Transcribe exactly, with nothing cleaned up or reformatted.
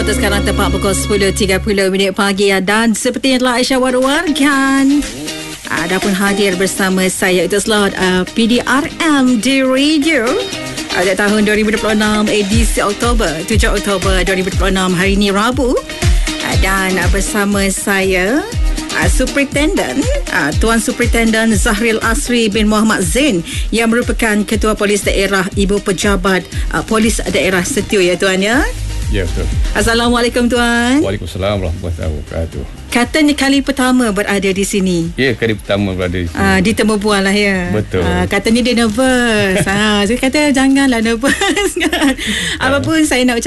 waktu sekarang tepat pukul sepuluh tiga puluh minit pagi ya. Dan seperti yang telah Aisyah war-warkan, ada pun hadir bersama saya untuk slot uh, P D R M di radio pada tahun dua ribu dua puluh enam, edisi Oktober, tujuh Oktober dua ribu dua puluh enam, hari ini Rabu. Uh, dan uh, bersama saya uh, Superintendent uh, Tuan Superintendent Zahril Asri bin Muhammad Zain, yang merupakan Ketua Polis Daerah Ibu Pejabat uh, Polis Daerah Setiu, ya Tuan ya. Ya, betul. Assalamualaikum Tuan. Waalaikumsalam warahmatullahi wabarakatuh. Katanya kali pertama berada di sini. Ya, kali pertama berada di sini. Uh, di Temu Bual lah ya. Betul. Uh, katanya dia nervous. ha, Saya kata janganlah nervous kan. Apapun saya nak ucapkan